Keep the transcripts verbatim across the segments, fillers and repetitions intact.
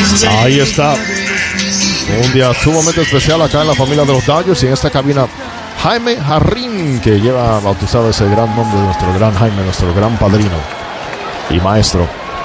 Ahí está. Un día sumamente especial acá en la familia de los Dodgers y en esta cabina Jaime Jarrín, que lleva bautizado ese gran nombre de nuestro gran Jaime, nuestro gran padrino y maestro.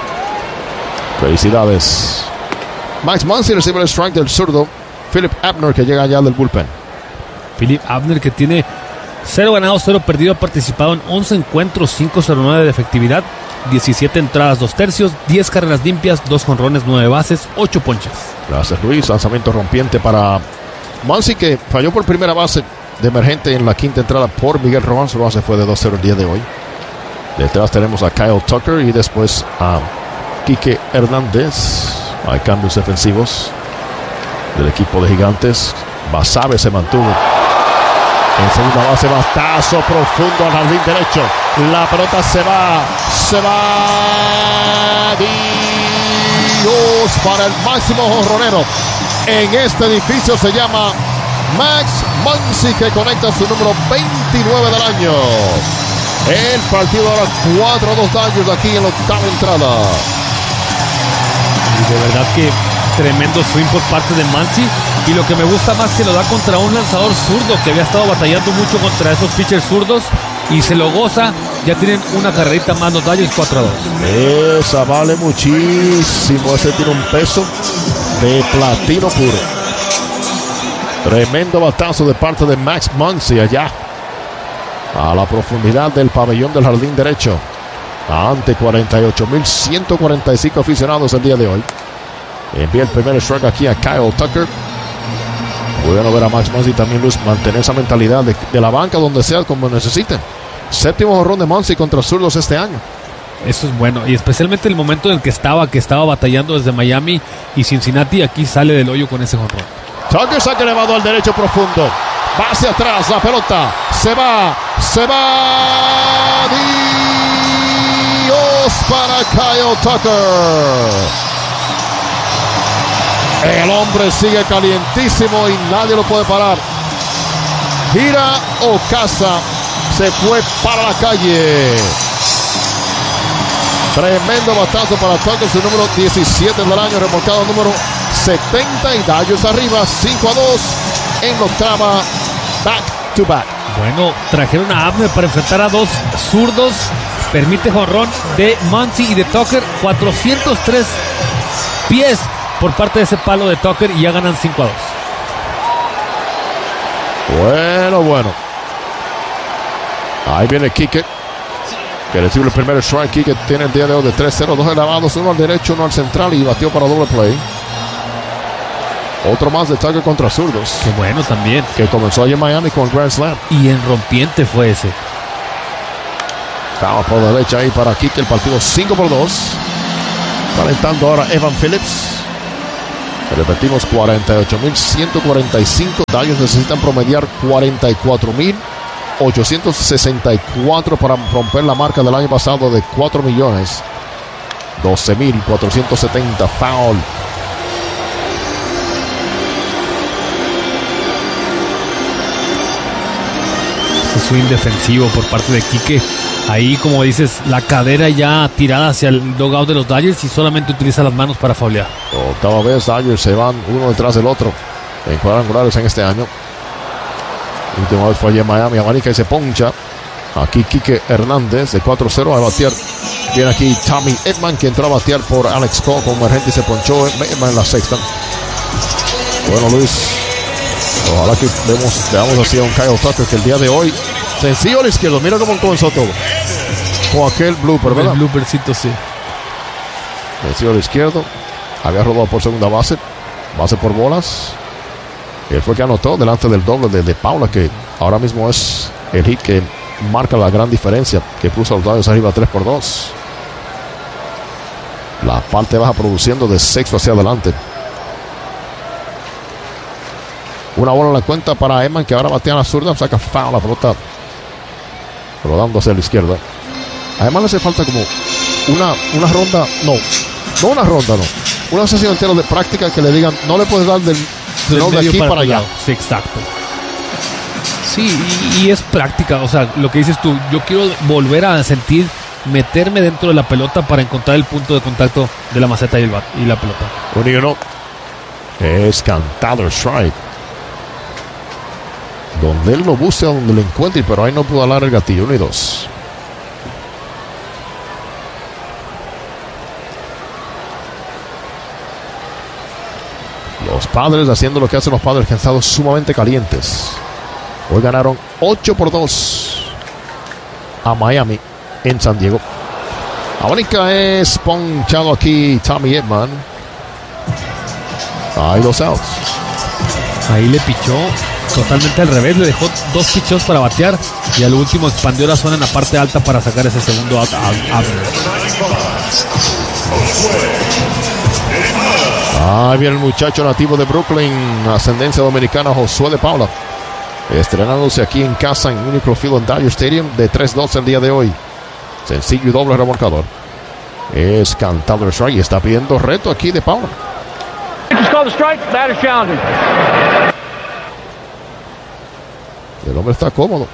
Felicidades. Max Muncy recibe el strike del zurdo Philip Abner, que llega allá del bullpen. Philip Abner, que tiene cero ganados, cero perdidos, ha participado en once encuentros, cinco cero nueve de efectividad, diecisiete entradas, dos tercios, diez carreras limpias, dos jonrones, nueve bases, ocho ponches. Gracias, Luis. Lanzamiento rompiente para Muncy, que falló por primera base de emergente en la quinta entrada por Miguel Román. Su base fue de dos cero el día de hoy. Detrás tenemos a Kyle Tucker y después a Quique Hernández. Hay cambios defensivos del equipo de Gigantes. Basabe se mantuvo en segunda base. Batazo profundo al jardín derecho. La pelota se va. Se va. Dios, para el máximo jonronero en este edificio se llama Max Muncy, que conecta su número veintinueve del año. El partido ahora cuatro a dos Dodgers aquí en la octava entrada. Y de verdad que tremendo swing por parte de Muncy. Y lo que me gusta más, que lo da contra un lanzador zurdo que había estado batallando mucho contra esos pitchers zurdos, y se lo goza. Ya tienen una carrerita más los Dodgers, cuatro a dos. Esa vale muchísimo. Ese tiene un peso de platino puro. Tremendo batazo de parte de Max Muncy allá a la profundidad del pabellón del jardín derecho, ante cuarenta y ocho mil ciento cuarenta y cinco aficionados el día de hoy. Envía el primer strike aquí a Kyle Tucker. Bueno ver a Max Muncy también, Luz, mantener esa mentalidad de, de la banca donde sea, como necesiten. Séptimo jonrón de Muncy contra zurdos este año. Eso es bueno, y especialmente el momento en el que estaba, que estaba batallando desde Miami y Cincinnati. Aquí sale del hoyo con ese jonrón. Tucker saca elevado al derecho profundo. Va hacia atrás, la pelota se va, se va. Dios para Kyle Tucker. El hombre sigue calientísimo y nadie lo puede parar. Gira o casa, se fue para la calle. Tremendo batazo para Tucker, su número diecisiete del año, remolcado número setenta, y Dodgers arriba cinco a dos en la octava, back to back. Bueno, trajeron a Abner para enfrentar a dos zurdos. Permite jonrón de Muncy y de Tucker, cuatrocientos tres pies por parte de ese palo de Tucker, y ya ganan cinco a dos. Bueno, bueno. Ahí viene Quique, que recibe el primer strike. Quique tiene el día de hoy de tres cero, dos elevados, uno al derecho, uno al central, y batió para doble play. Otro más de Tucker contra zurdos. Qué bueno también. Que comenzó allí en Miami con Grand Slam. Y en rompiente fue ese. Estaba por derecha ahí para Quique, el partido cinco por dos. Calentando ahora Evan Phillips. Repetimos, cuarenta y ocho mil ciento cuarenta y cinco. Dodgers necesitan promediar cuarenta y cuatro mil ochocientos sesenta y cuatro para romper la marca del año pasado de cuatro millones doce mil cuatrocientos setenta. Foul. Ese swing defensivo por parte de Quique. Ahí, como dices, la cadera ya tirada hacia el dugout de los Dodgers, y solamente utiliza las manos para faulear. Octava vez Dodgers se van uno detrás del otro en cuadrangulares en este año. La última vez fue allí en Miami. Amanica y se poncha. Aquí Quique Hernández de cuatro cero a batear. Viene aquí Tommy Edman, que entró a batear por Alex Cole como emergente y se ponchó Edman en la sexta. Bueno, Luis, ojalá que vemos, veamos así a un Kyle Tucker, que el día de hoy sencillo a la izquierda. Mira cómo comenzó todo con aquel blooper, ¿verdad? El bloopercito, sí. Sencillo a la izquierda. Había rodado por segunda base, base por bolas. Él fue que anotó delante del doble de, de Paula, que ahora mismo es el hit que marca la gran diferencia, que puso a los Dodgers arriba tres por dos. La parte baja produciendo de sexto hacia adelante. Una bola en la cuenta para Eman, que ahora batea a la zurda, saca foul, la pelota rodando hacia la izquierda. Además le hace falta como una, una ronda, no, no una ronda, no, una sesión entera de práctica que le digan, no le puedes dar del, del de aquí para, para allá. Sí, exacto. Sí, y, y es práctica, o sea, lo que dices tú, yo quiero volver a sentir meterme dentro de la pelota para encontrar el punto de contacto de la maceta y, el bat, y la pelota. Uno y uno. Es cantado strike. Donde él lo busca, donde lo encuentre, pero ahí no pudo alar el gatillo. Uno y dos. Los Padres haciendo lo que hacen los Padres, que han estado sumamente calientes. Hoy ganaron ocho por dos a Miami en San Diego. Ahorita es ponchado aquí Tommy Edman. Hay dos outs. Ahí le pichó totalmente al revés, le dejó dos pichos para batear y al último expandió la zona en la parte alta para sacar ese segundo out. Ahí viene el muchacho nativo de Brooklyn, ascendencia dominicana, Josué de Paula, estrenándose aquí en casa en Unicro Field en Dodger Stadium, de tres dos el día de hoy. Sencillo y doble remolcador. Es cantado el strike y está pidiendo reto aquí de Paula. El hombre está cómodo.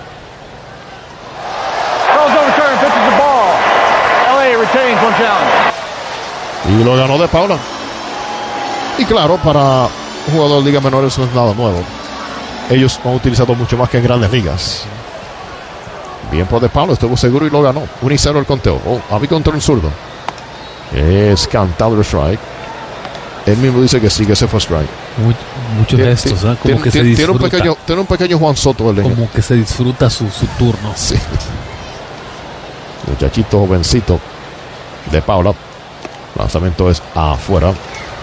Y lo ganó de Paula. Y claro, para un jugador de ligas menores eso no es nada nuevo. Ellos han utilizado mucho más que en grandes ligas. Bien por de Paula, estuvo seguro y lo ganó. uno y cero el conteo. Oh, había contra un zurdo. Es cantado el strike. Él mismo dice que sí, que ese fue strike. Muy, muchos de estos, ¿eh? Como tiene, que tiene, se disfruta. Tiene un pequeño, tiene un pequeño Juan Soto. El como que se disfruta su, su turno. Sí. Muchachito jovencito de Paula. Lanzamiento es afuera.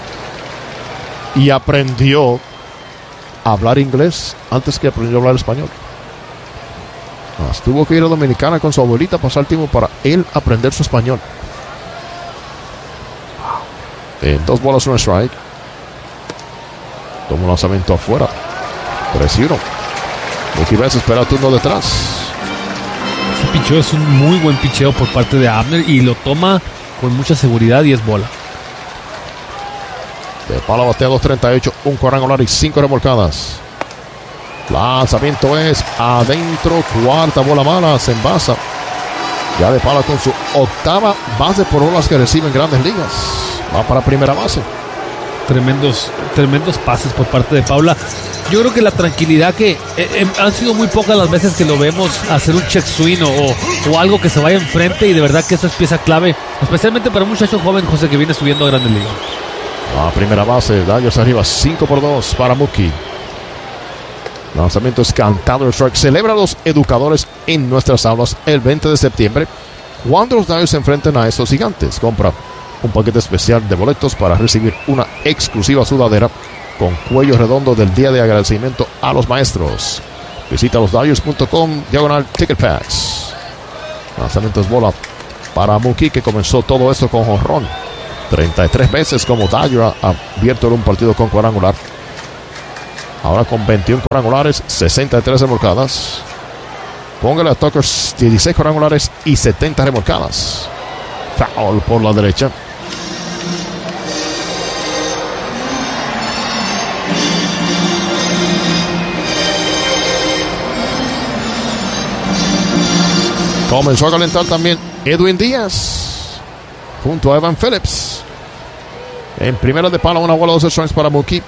Y aprendió a hablar inglés antes que aprendió a hablar español. Mas tuvo que ir a Dominicana con su abuelita a pasar tiempo para él aprender su español. En dos bolas, un strike. Toma un lanzamiento afuera. tres y uno. Mookie Betts espera el turno detrás. Ese picheo es un muy buen picheo por parte de Abner y lo toma con mucha seguridad y es bola. De Paula batea dos treinta y ocho, un cuadrangular y cinco remolcadas. Lanzamiento es adentro, cuarta bola mala, se envasa. Ya de Paula con su octava base por bolas que recibe en grandes ligas. Va para primera base. Tremendos, tremendos pases por parte de Paula. Yo creo que la tranquilidad que eh, eh, han sido muy pocas las veces que lo vemos hacer un check swing o, o algo que se vaya enfrente, y de verdad que eso es pieza clave, especialmente para un muchacho joven, José, que viene subiendo a grandes ligas. A primera base, Dodgers arriba cinco por dos para Mookie. Lanzamiento es cantado el strike. Celebra a los educadores en nuestras aulas el veinte de septiembre. Cuando los Dodgers se enfrenten a estos gigantes, compra un paquete especial de boletos para recibir una exclusiva sudadera con cuello redondo del día de agradecimiento a los maestros. Visita los Dodgers punto com diagonal ticket packs. Lanzamiento es bola para Mookie, que comenzó todo esto con jonrón. treinta y tres veces como Dodger ha abierto en un partido con cuadrangular. Ahora con veintiún cuadrangulares, sesenta y tres remolcadas. Póngale a Tucker dieciséis cuadrangulares y setenta remolcadas. Foul por la derecha. Comenzó a calentar también Edwin Díaz junto a Evan Phillips. En primera de palo, una bola, dos strikes para Mookie.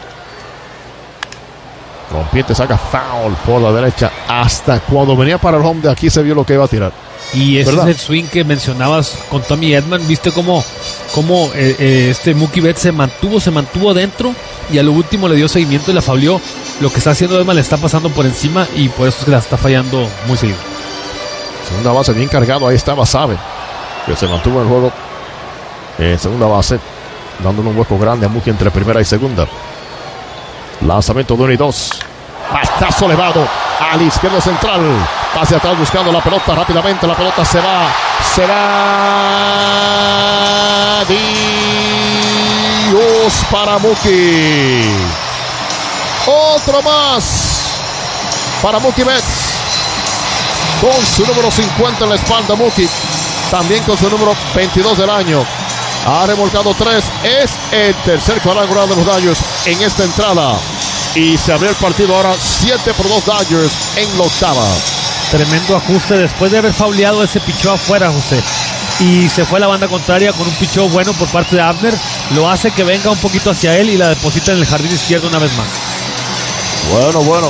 Rompiente saca foul por la derecha. Hasta cuando venía para el home de aquí se vio lo que iba a tirar. Y ese ¿verdad? es el swing que mencionabas con Tommy Edman. Viste cómo, cómo eh, eh, este Mookie Betts se mantuvo, se mantuvo adentro y a lo último le dio seguimiento y la fauleó. Lo que está haciendo Edman le está pasando por encima y por eso es que la está fallando muy seguido. Segunda base bien cargado. Ahí estaba Sabe, que se mantuvo en el juego en segunda base, dándole un hueco grande a Mookie entre primera y segunda. Lanzamiento de uno y dos. Bastazo elevado al izquierdo central. Hacia atrás buscando la pelota rápidamente. La pelota se va. Se va. Dios para Mookie. Otro más para Mookie Betts. Con su número cincuenta en la espalda, Mookie. También con su número veintidós del año. Ha remolcado tres. Es el tercer cuadrangular de los Dodgers en esta entrada. Y se abrió el partido ahora siete por dos Dodgers en la octava. Tremendo ajuste después de haber fauleado ese pichó afuera, José. Y se fue a la banda contraria con un pichó bueno por parte de Abner. Lo hace que venga un poquito hacia él y la deposita en el jardín izquierdo una vez más. Bueno, bueno.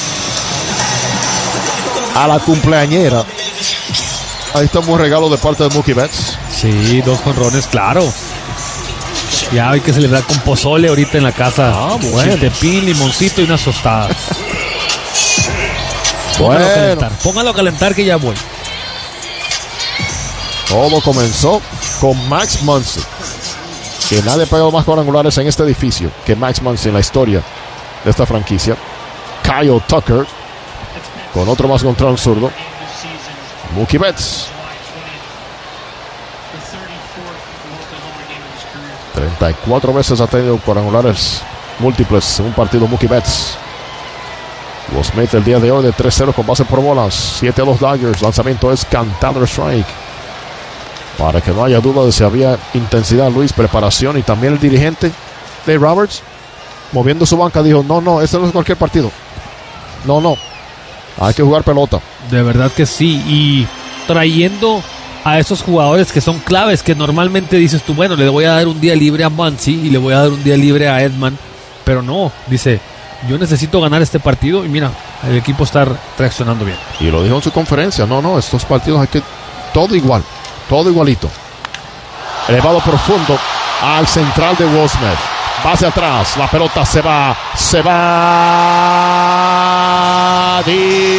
A la cumpleañera. Ahí está un regalo de parte de Mookie Betts. Sí, dos jonrones, claro. Ya hay que celebrar con pozole ahorita en la casa. Ah, bueno. Chiltepín, limoncito y unas tostadas. Póngalo Bueno. a calentar, póngalo a calentar que ya voy. Todo comenzó con Max Muncy, que nadie ha pegado más cuadrangulares en este edificio que Max Muncy en la historia de esta franquicia. Kyle Tucker con otro más contra un zurdo. Mookie Betts. treinta y cuatro veces ha tenido cuadrangulares múltiples en un partido Mookie Betts. Will Smith el día de hoy de tres cero con base por bolas. siete a los Dodgers. Lanzamiento es cantado strike. Para que no haya duda de si había intensidad, Luis, preparación, y también el dirigente Dave Roberts, moviendo su banca, dijo, no, no, este no es cualquier partido. No, no. Hay que jugar pelota. De verdad que sí. Y trayendo a esos jugadores que son claves, que normalmente dices tú, bueno, le voy a dar un día libre a Muncy y le voy a dar un día libre a Edman. Pero no, dice, yo necesito ganar este partido y mira, el equipo está reaccionando bien. Y lo dijo en su conferencia, no, no, estos partidos hay que, todo igual, todo igualito. Elevado profundo al central de Will Smith. Base atrás, la pelota se va, se va. Dios,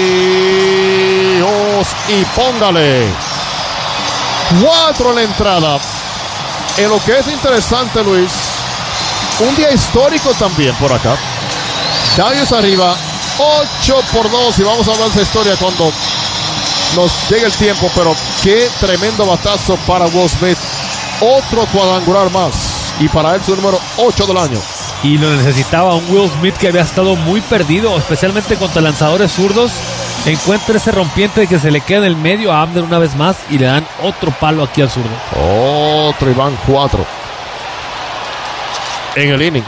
y póngale. Cuatro en la entrada. En lo que es interesante, Luis, un día histórico también por acá. Dodgers arriba, ocho por dos, y vamos a hablar de esa historia cuando nos llegue el tiempo, pero qué tremendo batazo para Will Smith. Otro cuadrangular más, y para él su número ocho del año. Y lo necesitaba un Will Smith que había estado muy perdido, especialmente contra lanzadores zurdos. Encuentra ese rompiente que se le queda en el medio a Abner una vez más y le dan otro palo aquí al zurdo. Otro, y van cuatro en el inning.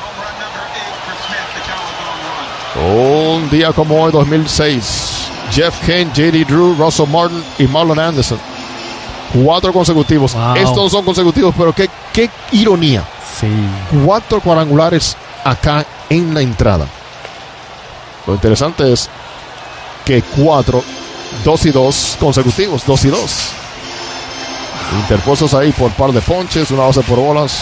Un día como hoy, dos mil seis, Jeff Kane, J D Drew, Russell Martin y Marlon Anderson. Cuatro consecutivos. Wow. Estos no son consecutivos, pero qué, qué ironía. Sí. Cuatro cuadrangulares acá en la entrada. Lo interesante es que cuatro, dos y dos consecutivos, dos y dos. Interpuestos ahí por par de ponches, una base por bolas.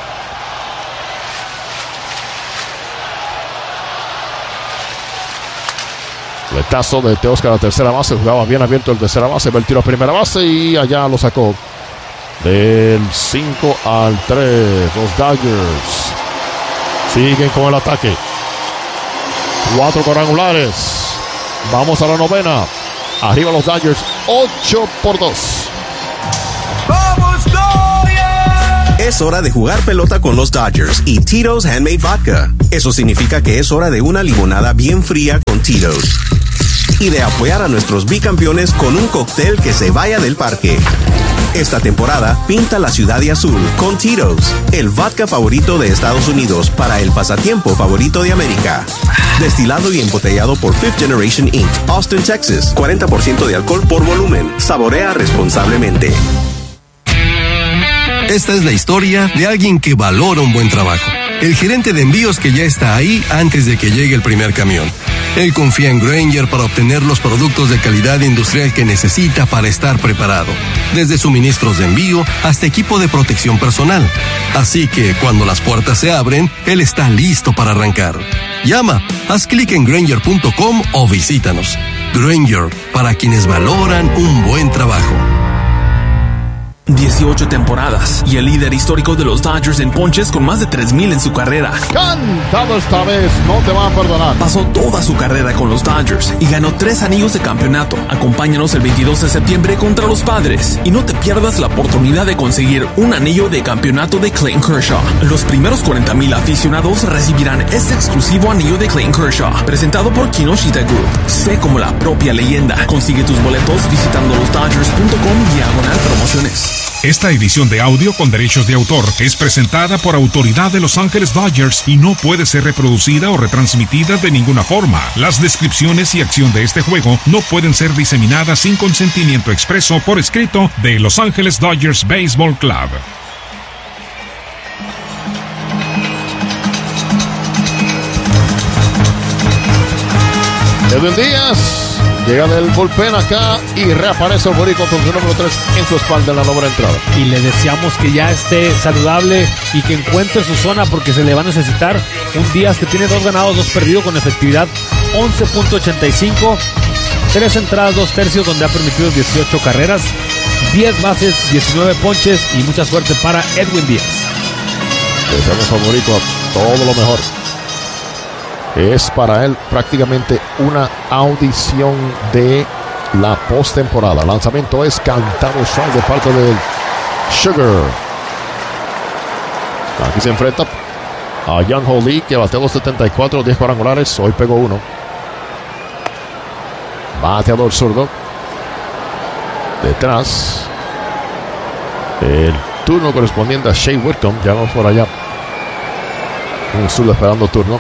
Letazo de Teoscar a la tercera base, jugaba bien abierto el tercera base, ve el tiro a primera base y allá lo sacó. Del cinco al tres, los Dodgers siguen con el ataque. Cuatro cuadrangulares. Vamos a la novena. Arriba los Dodgers, ocho por dos. ¡Vamos, Dodgers! Es hora de jugar pelota con los Dodgers y Tito's Handmade Vodka. Eso significa que es hora de una limonada bien fría con Tito's. Y de apoyar a nuestros bicampeones con un cóctel que se vaya del parque. Esta temporada, pinta la ciudad de azul con Tito's, el vodka favorito de Estados Unidos para el pasatiempo favorito de América. Destilado y embotellado por Fifth Generation incorporated, Austin, Texas. cuarenta por ciento de alcohol por volumen. Saborea responsablemente. Esta es la historia de alguien que valora un buen trabajo. El gerente de envíos que ya está ahí antes de que llegue el primer camión. Él confía en Grainger para obtener los productos de calidad industrial que necesita para estar preparado. Desde suministros de envío hasta equipo de protección personal. Así que cuando las puertas se abren, él está listo para arrancar. Llama, haz clic en Grainger punto com o visítanos. Grainger, para quienes valoran un buen trabajo. dieciocho temporadas y el líder histórico de los Dodgers en ponches con más de tres mil en su carrera. Cantado esta vez, no te van a perdonar. Pasó toda su carrera con los Dodgers y ganó tres anillos de campeonato. Acompáñanos el veintidós de septiembre contra los Padres y no te pierdas la oportunidad de conseguir un anillo de campeonato de Clayton Kershaw. Los primeros cuarenta mil aficionados recibirán este exclusivo anillo de Clayton Kershaw, presentado por Kinoshita Group. Sé como la propia leyenda. Consigue tus boletos visitando los Dodgers punto com diagonal promociones. Esta edición de audio con derechos de autor es presentada por autoridad de Los Ángeles Dodgers y no puede ser reproducida o retransmitida de ninguna forma. Las descripciones y acción de este juego no pueden ser diseminadas sin consentimiento expreso por escrito de Los Ángeles Dodgers Baseball Club. Edwin Díaz llega del bullpen acá y reaparece el boricua con su número tres en su espalda en la novena entrada. Y le deseamos que ya esté saludable y que encuentre su zona porque se le va a necesitar. Un Díaz que tiene dos ganados, dos perdidos con efectividad once punto ochenta y cinco, tres entradas, dos tercios donde ha permitido dieciocho carreras, diez bases, diecinueve ponches y mucha suerte para Edwin Díaz. Deseamos al boricua todo lo mejor. Es para él prácticamente una audición de la postemporada. Lanzamiento es cantado strike de parte del Sugar. Aquí se enfrenta a Young Ho Lee, que bateó dos setenta y cuatro, diez cuadrangulares. Hoy pegó uno. Bateador zurdo. Detrás. El turno correspondiente a Shea Whitcomb. Ya vamos por allá. Un zurdo esperando turno.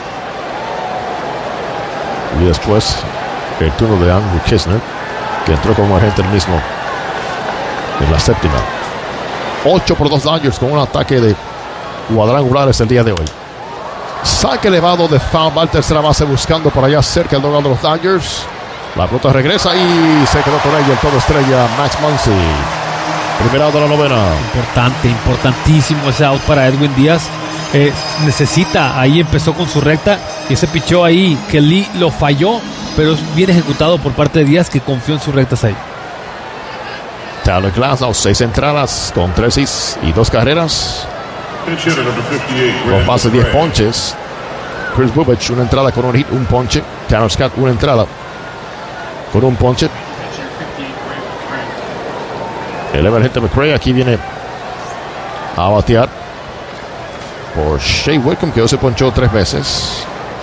Y después el turno de Andrew Kisner, que entró como agente el mismo en la séptima. ocho por dos Dodgers con un ataque de cuadrangulares el día de hoy. Saque elevado de foul, va al tercera base buscando por allá cerca el dogout de los Dodgers. La pelota regresa y se quedó con ella el todo estrella Max Muncy. Primer out de la novena. Importante, importantísimo ese out para Edwin Díaz. Eh, necesita, ahí empezó con su recta y ese pichó ahí que Lee lo falló, pero es bien ejecutado por parte de Díaz, que confió en sus rectas ahí. Tyler Glasnow, seis entradas con tres hits y dos carreras, con base diez ponches. Chris Bubic, una entrada con un hit, un ponche. Tanner Scott, una entrada con un ponche. El emergente McRae aquí viene a batear por Shea Whitcomb, que hoy se ponchó tres veces.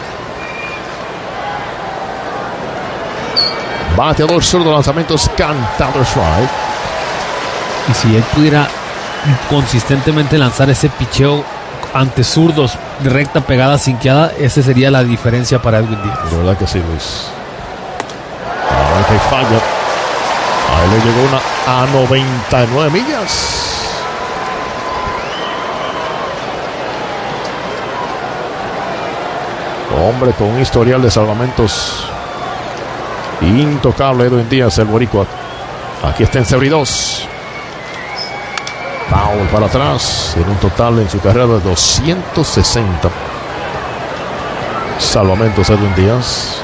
Bateador zurdo, lanzamientos cantado strike. Y si él pudiera consistentemente lanzar ese picheo ante zurdos de recta pegada sinqueada, esa sería la diferencia para Edwin Díaz. De verdad que sí, Luis. Ahora que falla. Ahí le llegó una a noventa y nueve millas. Hombre con un historial de salvamentos intocable, Edwin Díaz, el boricua. Aquí está en cero y dos. Foul para atrás. En un total en su carrera de doscientos sesenta salvamentos, Edwin Díaz.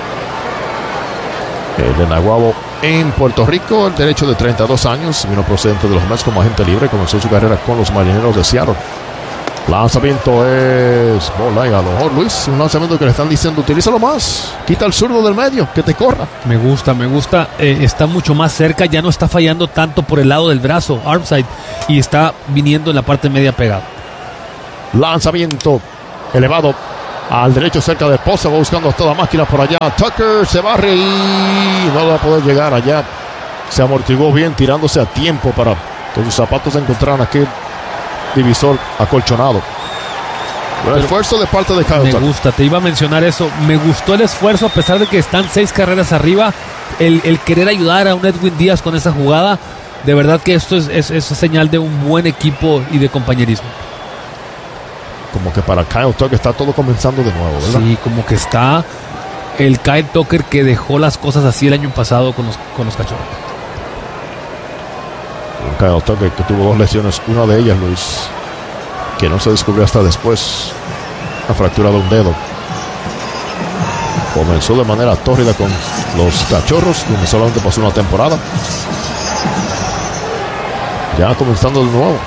El de Naguabo en Puerto Rico, el derecho de treinta y dos años, vino procedente de los Mets como agente libre, comenzó su carrera con los Marineros de Seattle. Lanzamiento es bola y a lo mejor, Luis, un lanzamiento que le están diciendo utilízalo más, quita el zurdo del medio, que te corra. Me gusta, me gusta, eh, está mucho más cerca, ya no está fallando tanto por el lado del brazo, arm side, y está viniendo en la parte media pegada. Lanzamiento elevado al derecho cerca del poste, va buscando a toda máquina por allá. Tucker se barre y no va a poder llegar allá. Se amortiguó bien tirándose a tiempo para que sus zapatos encontraran aquel divisor acolchonado. El esfuerzo de parte de Kyle Me Tucker. gusta, te iba a mencionar eso. Me gustó el esfuerzo a pesar de que están seis carreras arriba. El, el querer ayudar a un Edwin Díaz con esa jugada. De verdad que esto es, es, es señal de un buen equipo y de compañerismo. Como que para Kyle Tucker está todo comenzando de nuevo, ¿verdad? Sí, como que está el Kyle Tucker que dejó las cosas así el año pasado con los, con los Cachorros. Un Kyle Tucker que tuvo dos lesiones, una de ellas, Luis, que no se descubrió hasta después, una fractura de un dedo. Comenzó de manera tórrida con los Cachorros, donde solamente pasó una temporada. Ya comenzando de nuevo.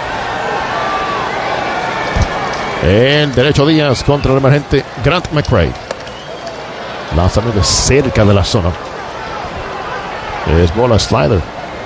El derecho Díaz contra el emergente Grant McRae. Lanzamiento cerca de la zona. Es bola slider.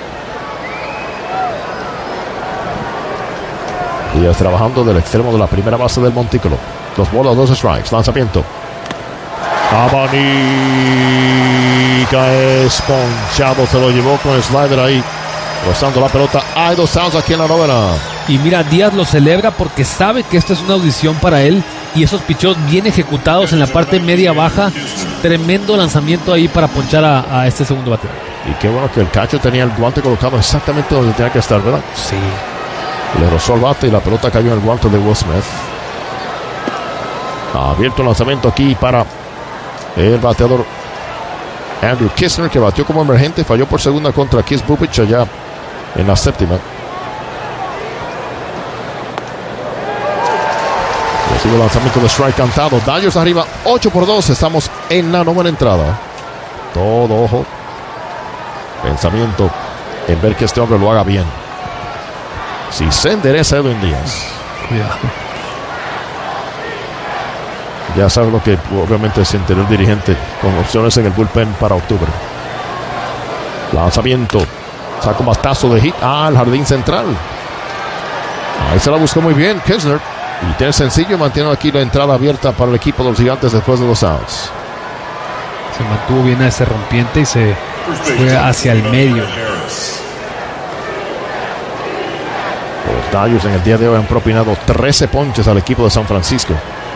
Díaz trabajando del extremo de la primera base del montículo. Dos bolas, dos strikes. Lanzamiento. Abanica es ponchado. Se lo llevó con el slider ahí. rozando la pelota. Hay dos outs aquí en la novena. Y mira, Díaz lo celebra porque sabe que esta es una audición para él y esos picheos bien ejecutados en la parte media-baja. Tremendo lanzamiento ahí para ponchar a, a este segundo bateador. Y qué bueno que el catcher tenía el guante colocado exactamente donde tenía que estar, ¿verdad? Sí. Le rozó el bate y la pelota cayó en el guante de Will Smith. Abierto el lanzamiento aquí para el bateador Andrew Knizner, que batió como emergente. Falló por segunda contra Keith Bubic allá en la séptima. Recibe el lanzamiento de strike cantado. Dodgers arriba ocho por dos. Estamos en la novena entrada. Todo ojo. Pensamiento en ver que este hombre lo haga bien. Si se endereza Edwin Díaz. Cuidado. Ya sabe lo que obviamente es interior dirigente con opciones en el bullpen para octubre. Lanzamiento. Saca un batazo de hit al jardín central. Ahí se la buscó muy bien Knizner. Y tiene sencillo, mantiene aquí la entrada abierta para el equipo de los Gigantes después de dos outs. Se mantuvo bien a ese rompiente y se fue hacia el medio. Los Dodgers en el día de hoy han propinado trece ponches al equipo de San Francisco.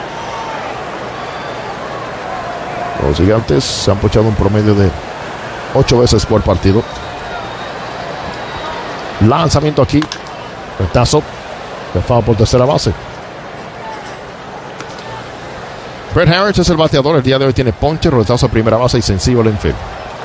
Los Gigantes se han ponchado un promedio de ocho veces por partido. Lanzamiento aquí. Retazo. Dejado por tercera base. Brett Harris es el bateador. El día de hoy tiene ponche, retazo a primera base y sencillo al infield.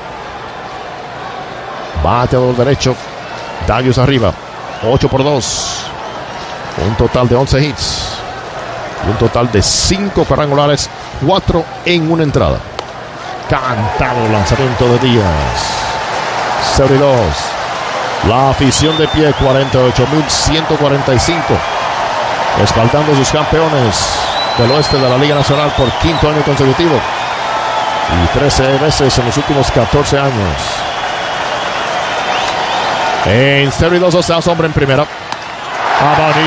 Bateador derecho. Dodgers arriba. ocho por dos. Un total de once hits. Y un total de cinco cuadrangulares. cuatro en una entrada. Cantado el lanzamiento de Díaz. cero y dos. La afición de pie, cuarenta y ocho mil ciento cuarenta y cinco. Respaldando a sus campeones del oeste de la Liga Nacional por quinto año consecutivo. Y trece veces en los últimos catorce años. En cero y dos, dos outs, hombre en primera. Abanica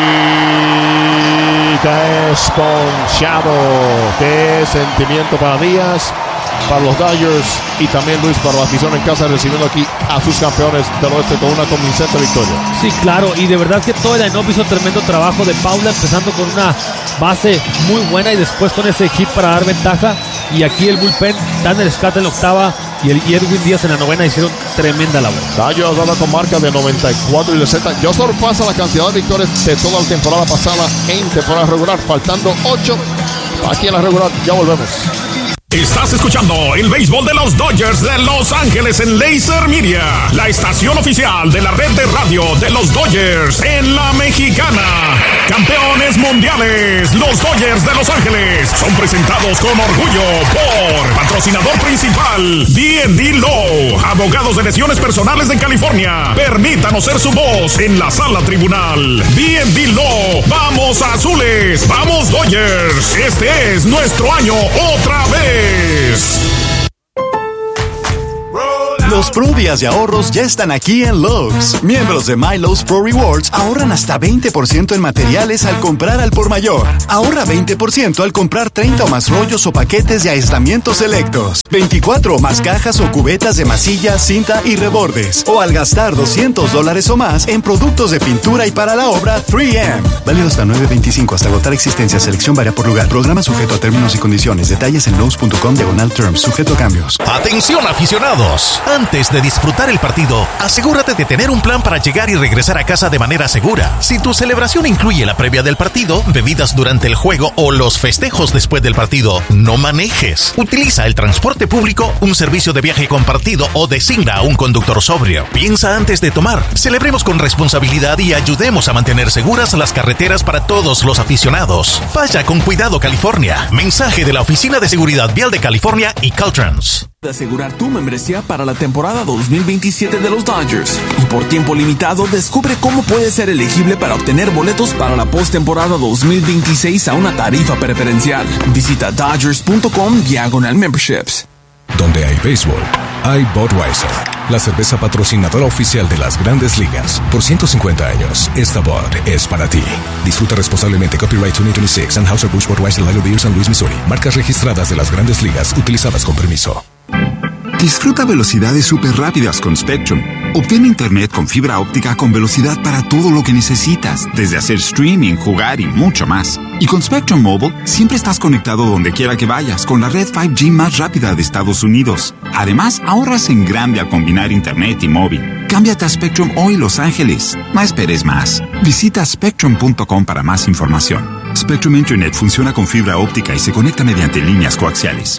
es ponchado. Qué sentimiento para Díaz, para los Dodgers y también Luis para la afición en casa, recibiendo aquí a sus campeones del oeste con una convincente victoria. Sí, claro, y de verdad que todo el line-up hizo tremendo trabajo de Paula, empezando con una base muy buena y después con ese hit para dar ventaja. Y aquí el bullpen, Tanner Scott en la octava y el y Edwin Díaz en la novena hicieron tremenda labor. Dodgers dada con marca de noventa y cuatro y sesenta. Yo sobrepasa la cantidad de victorias de toda la temporada pasada en temporada regular, faltando ocho aquí en la regular. Ya volvemos. Estás escuchando el béisbol de los Dodgers de Los Ángeles en Laser Media, la estación oficial de la red de radio de los Dodgers en la Mexicana. Campeones mundiales, los Dodgers de Los Ángeles son presentados con orgullo por patrocinador principal D and D Law, abogados de lesiones personales de California. Permítanos ser su voz en la sala tribunal. D and D Law, vamos azules, vamos Dodgers. Este es nuestro año otra vez. Los Pro Días de ahorros ya están aquí en Lowe's. Miembros de My Lowe's Pro Rewards ahorran hasta veinte por ciento en materiales al comprar al por mayor. Ahorra veinte por ciento al comprar treinta o más rollos o paquetes de aislamientos selectos, veinticuatro o más cajas o cubetas de masilla, cinta y rebordes, o al gastar doscientos dólares o más en productos de pintura y para la obra tres eme. Válido hasta nueve veinticinco hasta agotar existencia. Selección varía por lugar. Programa sujeto a términos y condiciones. Detalles en lowes punto com diagonal terms. Sujeto a cambios. Atención aficionados. Antes de disfrutar el partido, asegúrate de tener un plan para llegar y regresar a casa de manera segura. Si tu celebración incluye la previa del partido, bebidas durante el juego o los festejos después del partido, no manejes. Utiliza el transporte público, un servicio de viaje compartido o designa a un conductor sobrio. Piensa antes de tomar. Celebremos con responsabilidad y ayudemos a mantener seguras las carreteras para todos los aficionados. Vaya con cuidado, California. Mensaje de la Oficina de Seguridad Vial de California y Caltrans. De asegurar tu membresía para la temporada dos mil veintisiete de los Dodgers. Y por tiempo limitado, descubre cómo puedes ser elegible para obtener boletos para la postemporada dos mil veintiséis a una tarifa preferencial. Visita Dodgers punto com diagonal memberships. Donde hay béisbol, hay Budweiser, la cerveza patrocinadora oficial de las Grandes Ligas. Por ciento cincuenta años, esta Bud es para ti. Disfruta responsablemente. Copyright dos mil veintiséis. Anheuser-Busch Budweiser Lager Beer, San Luis, Missouri. Marcas registradas de las Grandes Ligas, utilizadas con permiso. Disfruta velocidades súper rápidas con Spectrum, Obtén internet con fibra óptica con velocidad para todo lo que necesitas, desde hacer streaming, jugar y mucho más. Y con Spectrum Mobile, siempre estás conectado donde quiera que vayas con la red cinco G más rápida de Estados Unidos. Además, ahorras en grande al combinar internet y móvil. Cámbiate a Spectrum hoy, Los Ángeles. No esperes más. Visita spectrum punto com para más información. Spectrum Internet funciona con fibra óptica y se conecta mediante líneas coaxiales.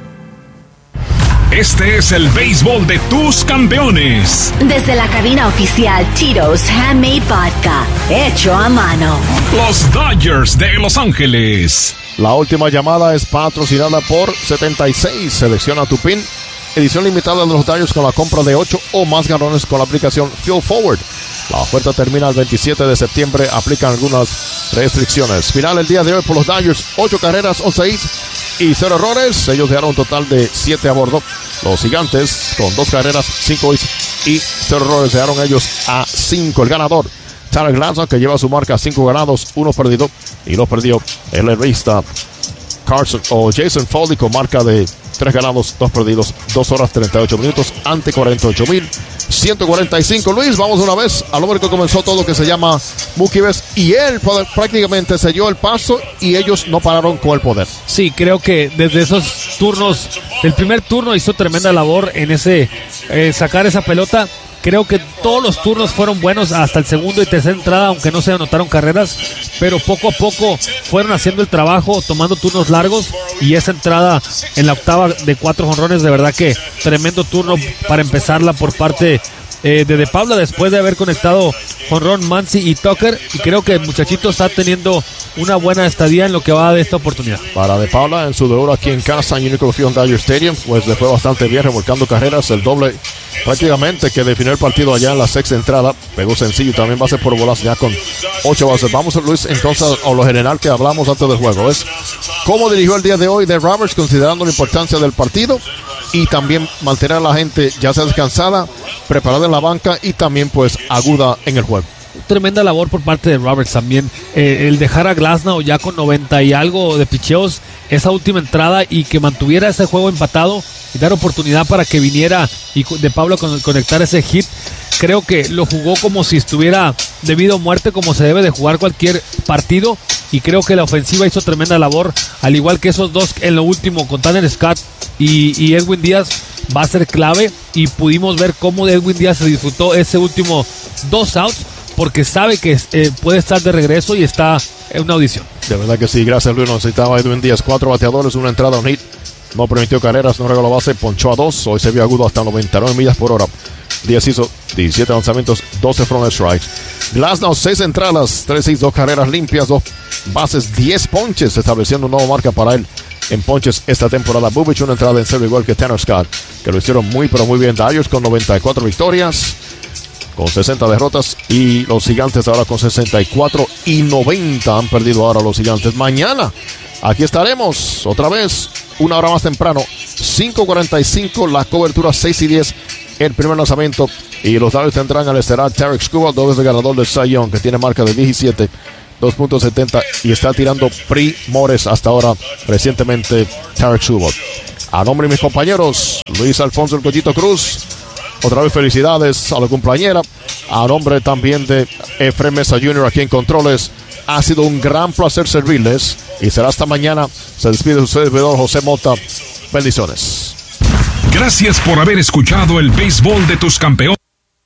Este es el béisbol de tus campeones. Desde la cabina oficial Tito's Handmade Vodka, hecho a mano. Los Dodgers de Los Ángeles. La última llamada es patrocinada por setenta y seis. Selecciona tu pin. Edición limitada de los Dodgers con la compra de ocho o más galones con la aplicación Fuel Forward. La oferta termina el veintisiete de septiembre. Aplican algunas restricciones. Final el día de hoy por los Dodgers. ocho carreras, once hits y cero errores. Ellos dejaron un total de siete a bordo. Los Gigantes con dos carreras, cinco hits y cero errores dejaron ellos a cinco. El ganador, Tyler Glasnow, que lleva su marca cinco ganados, uno perdido. Y lo perdió el revista Carson o Jason Foley con marca de tres ganados, dos perdidos, dos horas treinta y ocho minutos ante cuarenta y ocho mil ciento cuarenta y cinco. Luis, vamos una vez al hombre que comenzó todo, que se llama Mookie Betts, y él prácticamente selló el paso y ellos no pararon con el poder. Sí, creo que desde esos turnos, del primer turno hizo tremenda labor en ese eh, sacar esa pelota. Creo que todos los turnos fueron buenos hasta el segundo y tercera entrada, aunque no se anotaron carreras, pero poco a poco fueron haciendo el trabajo, tomando turnos largos, y esa entrada en la octava de cuatro jonrones, de verdad que tremendo turno para empezarla por parte eh, de De Paula, después de haber conectado jonrón Muncy y Tucker, y creo que el muchachito está teniendo una buena estadía en lo que va de esta oportunidad. Para De Paula, en su debut aquí en casa en Unico Field Dodger Stadium, pues le fue bastante bien revolcando carreras, el doble prácticamente que definió el partido allá en la sexta entrada, pegó sencillo y también base por bolas ya con ocho bases. Vamos, Luis, entonces a lo general que hablamos antes del juego, es cómo dirigió el día de hoy de Roberts, considerando la importancia del partido y también mantener a la gente ya sea descansada, preparada en la banca y también pues aguda en el juego. Tremenda labor por parte de Roberts también, eh, el dejar a Glasnow ya con noventa y algo de picheos esa última entrada y que mantuviera ese juego empatado y dar oportunidad para que viniera y De Paula con, conectar ese hit. Creo que lo jugó como si estuviera debido a muerte, como se debe de jugar cualquier partido, y creo que la ofensiva hizo tremenda labor, al igual que esos dos en lo último con Tanner Scott y, y Edwin Díaz va a ser clave, y pudimos ver cómo Edwin Díaz se disfrutó ese último dos outs porque sabe que eh, puede estar de regreso y está en una audición. De verdad que sí, gracias Luis. Necesitaba Edwin Díaz, cuatro bateadores, una entrada, un hit, no permitió carreras, no regaló base, ponchó a dos, hoy se vio agudo hasta noventa y nueve millas por hora. Díaz hizo diecisiete lanzamientos, doce fueron strikes. Glasnow, seis entradas, tres hits, dos carreras limpias, dos bases, diez ponches, estableciendo una nueva marca para él en ponches esta temporada. Bubic, una entrada en cero, igual que Tanner Scott, que lo hicieron muy pero muy bien. Dodgers con noventa y cuatro victorias, con sesenta derrotas, y los Gigantes ahora con sesenta y cuatro y noventa han perdido ahora los Gigantes. Mañana aquí estaremos otra vez, una hora más temprano, cinco cuarenta y cinco, la cobertura seis y diez, el primer lanzamiento, y los Dodgers tendrán al estelar Tarek Skubal, dos veces ganador del Cy Young, que tiene marca de diecisiete, dos punto setenta, y está tirando primores hasta ahora recientemente Tarek Skubal. A nombre de mis compañeros, Luis Alfonso El Cochito Cruz, otra vez felicidades a la cumpleañera. A nombre también de Efraín Mesa junior aquí en Controles, ha sido un gran placer servirles y será hasta mañana. Se despide su servidor José Mota. Bendiciones. Gracias por haber escuchado el béisbol de tus campeones.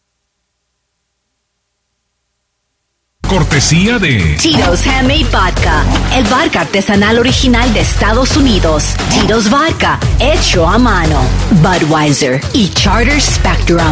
Cortesía de Tito's Handmade Vodka, el vodka artesanal original de Estados Unidos. Tito's Vodka, hecho a mano. Budweiser y Charter Spectrum.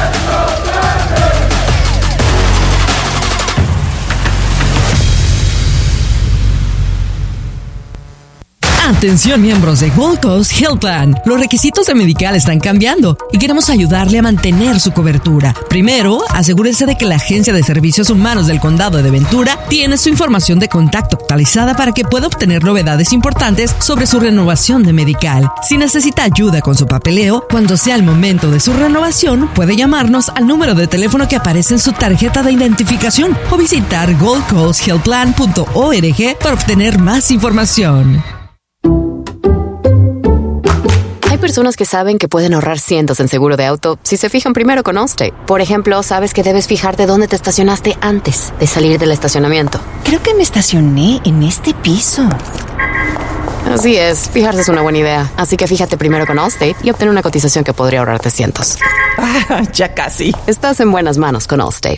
Atención miembros de Gold Coast Health Plan. Los requisitos de Medical están cambiando y queremos ayudarle a mantener su cobertura. Primero, asegúrese de que la Agencia de Servicios Humanos del Condado de Ventura tiene su información de contacto actualizada para que pueda obtener novedades importantes sobre su renovación de Medical. Si necesita ayuda con su papeleo, cuando sea el momento de su renovación, puede llamarnos al número de teléfono que aparece en su tarjeta de identificación o visitar gold coast health plan punto org para obtener más información. personas que saben que pueden ahorrar cientos en seguro de auto si se fijan primero con Allstate. Por ejemplo, sabes que debes fijarte dónde te estacionaste antes de salir del estacionamiento. Creo que me estacioné en este piso. Así es, fijarse es una buena idea. Así que fíjate primero con Allstate y obtén una cotización que podría ahorrarte cientos. Ah, ya casi. Estás en buenas manos con Allstate.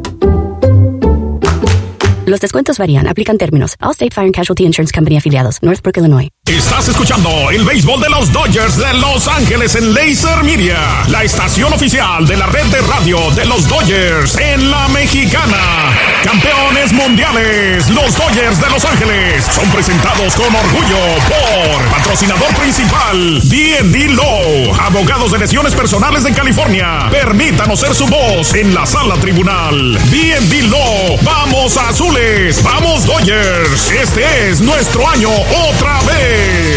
Los descuentos varían. Aplican términos. Allstate Fire and Casualty Insurance Company afiliados. Northbrook, Illinois. Estás escuchando el béisbol de los Dodgers de Los Ángeles en Laser Media, la estación oficial de la red de radio de los Dodgers en la Mexicana. Campeones mundiales, los Dodgers de Los Ángeles son presentados con orgullo por patrocinador principal D and D Law, abogados de lesiones personales de California. Permítanos ser su voz en la sala tribunal. D and D Law, vamos azules, vamos Dodgers. Este es nuestro año otra vez.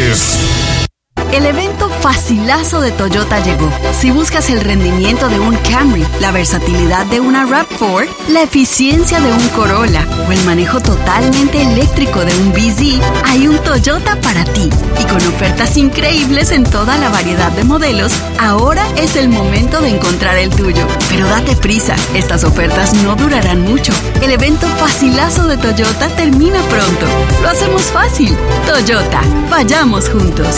El evento facilazo de Toyota llegó. Si buscas el rendimiento de un Camry, la versatilidad de una RAV cuatro, la eficiencia de un Corolla o el manejo totalmente eléctrico de un B Z, hay un Toyota para ti. Y con ofertas increíbles en toda la variedad de modelos, ahora es el momento de encontrar el tuyo. Pero date prisa, estas ofertas no durarán mucho. El evento facilazo de Toyota termina pronto. Lo hacemos fácil. Toyota, vayamos juntos.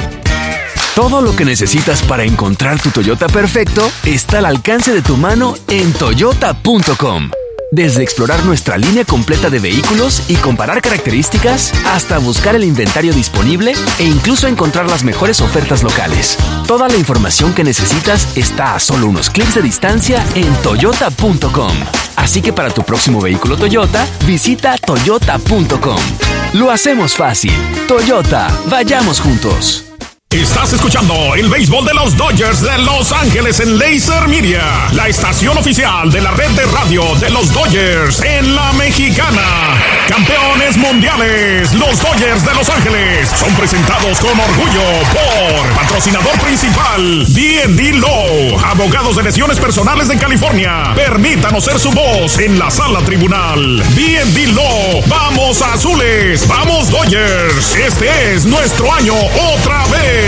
Todo lo que necesitas para encontrar tu Toyota perfecto está al alcance de tu mano en toyota punto com. Desde explorar nuestra línea completa de vehículos y comparar características, hasta buscar el inventario disponible e incluso encontrar las mejores ofertas locales. Toda la información que necesitas está a solo unos clics de distancia en toyota punto com. Así que para tu próximo vehículo Toyota, visita toyota punto com. Lo hacemos fácil. Toyota, vayamos juntos. Estás escuchando el béisbol de los Dodgers de Los Ángeles en Laser Media, la estación oficial de la red de radio de los Dodgers en la Mexicana. Campeones mundiales, los Dodgers de Los Ángeles son presentados con orgullo por patrocinador principal D and D Law, abogados de lesiones personales de California. Permítanos ser su voz en la sala tribunal. D and D Law, vamos azules, vamos Dodgers. Este es nuestro año otra vez.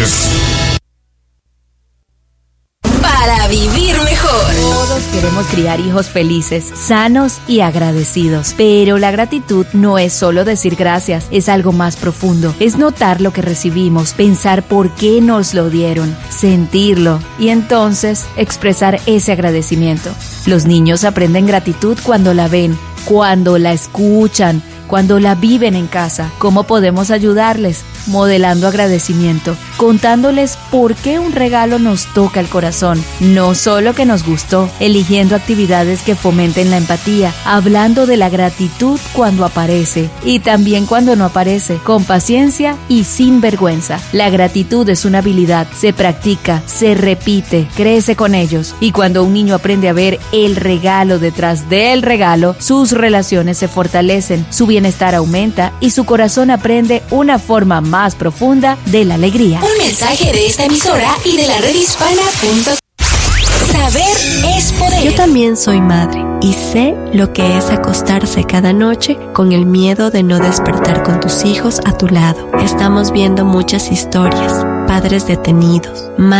Para vivir mejor. Todos queremos criar hijos felices, sanos y agradecidos. Pero la gratitud no es solo decir gracias, es algo más profundo. Es notar lo que recibimos, pensar por qué nos lo dieron, sentirlo y entonces expresar ese agradecimiento. Los niños aprenden gratitud cuando la ven, cuando la escuchan, cuando la viven en casa. ¿Cómo podemos ayudarles? Modelando agradecimiento, contándoles por qué un regalo nos toca el corazón, no solo que nos gustó, eligiendo actividades que fomenten la empatía, hablando de la gratitud cuando aparece y también cuando no aparece, con paciencia y sin vergüenza. La gratitud es una habilidad, se practica, se repite, crece con ellos, y cuando un niño aprende a ver el regalo detrás del regalo, sus relaciones se fortalecen, su bienestar aumenta y su corazón aprende una forma más profunda de la alegría. Un mensaje de esta emisora y de la red hispana punto com. Saber es poder. Yo también soy madre y sé lo que es acostarse cada noche con el miedo de no despertar con tus hijos a tu lado. Estamos viendo muchas historias, padres detenidos, madres